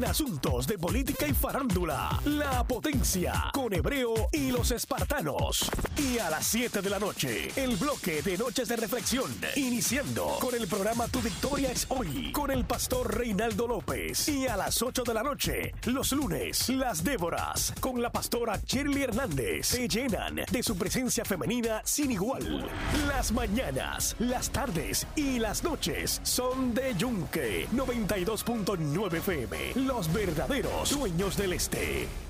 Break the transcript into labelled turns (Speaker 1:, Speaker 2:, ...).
Speaker 1: asuntos de política y farándula. La Potencia, con Hebreo y los espartanos. Y a las 7 de la noche, el bloque de Noches de Reflexión, iniciando con el programa Tu Victoria es Hoy, con el pastor Reinaldo López. Y a las 8 de la noche, los lunes, las Déboras, con la pastora Shirley Hernández, te llenan de su presencia femenina sin igual. Las mañanas, las tardes y las noches son de Yunque 92.9 FM, los verdaderos dueños del este.